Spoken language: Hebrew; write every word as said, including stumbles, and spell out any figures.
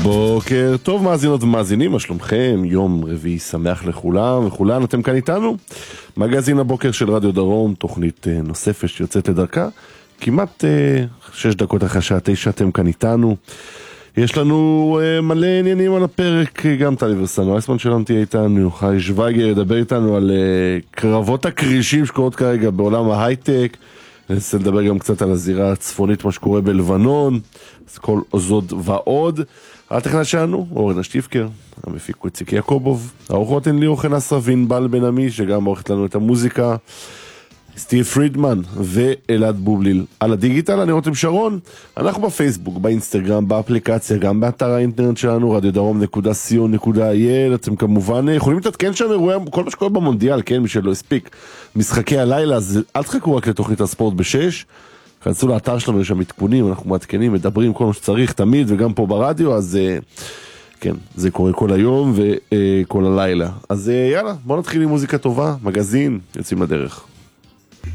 בוקר טוב מאזינות ומאזינים, מה שלומכם? יום רביעי שמח לכולם וכולן, אתם כאן איתנו. מגזין הבוקר של רדיו דרום, תוכנית נוספת שיוצאת לדרכה. כמעט שש דקות אחרי שעה תשע אתם כאן איתנו. יש לנו מלא עניינים על הפרק, גם טלי ורסנו אייסמן שלנו תהיה איתנו, חי שוויגר ידבר איתנו על קרבות הקרישים שקורות כרגע בעולם ההייטק. ננסה לדבר גם קצת על הזירה הצפונית, מה שקורה בלבנון, אז כל זאת ועוד. הטכנאי שלנו, אורן השטיפקר, המפיק הוא איציק יעקובוב, האורחות הן לי אורחן אסרבין בל בן עמי, שגם עורכת לנו את המוזיקה, סטיב פרידמן ואלעד בובליל. על הדיגיטל, אני רותם שרון, אנחנו בפייסבוק, באינסטגרם, באפליקציה, גם באתר האינטרנט שלנו, רדיו דרום נקודה סי או נקודה איי אל, אתם כמובן יכולים להתעדכן שם אירועי, כל מה שקורה במונדיאל, כן, מי שלא הספיק, משחקי הלילה, אז אל תחכו רק לתוכנית הספורט בשש, כנסו לאתר שלנו, יש שם עדכונים, אנחנו מעדכנים, מדברים כל מה שצריך תמיד, וגם פה ברדיו, אז כן, זה קורה כל היום וכל הלילה. אז יאללה, בואו נתחיל עם מוזיקה טובה, מגזין, יוצאים לדרך.